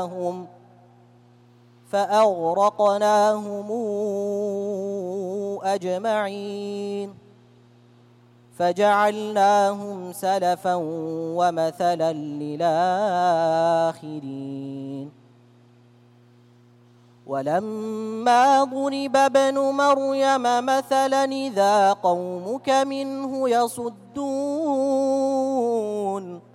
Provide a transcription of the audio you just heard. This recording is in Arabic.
فأغرقناهم أجمعين فجعلناهم سلفا ومثلا للآخرين ولما ضرب ابن مريم مثلا إذا قومك منه يصدون